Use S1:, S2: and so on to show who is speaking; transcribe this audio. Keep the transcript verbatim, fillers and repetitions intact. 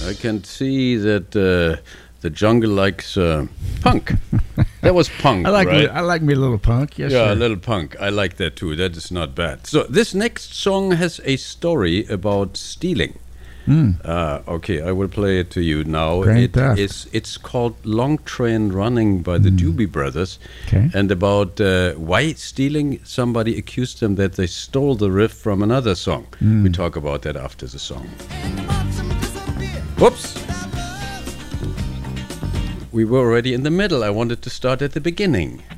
S1: I can see that uh, the jungle likes uh, punk. That was punk,
S2: I like
S1: right?
S2: me, I like me a little punk. Yes,
S1: yeah,
S2: sir.
S1: a little punk. I like that too. That is not bad. So this next song has a story about stealing.
S2: Mm.
S1: Uh, okay, I will play it to you now.
S2: Grand
S1: It
S2: theft.
S1: is. It's called "Long Train Running" by the
S2: Mm.
S1: Doobie Brothers,
S2: Okay.
S1: and about uh, why stealing. Somebody accused them that they stole the riff from another song.
S2: Mm.
S1: We talk about that after the song. Whoops. We were already in the middle. I wanted to start at the beginning.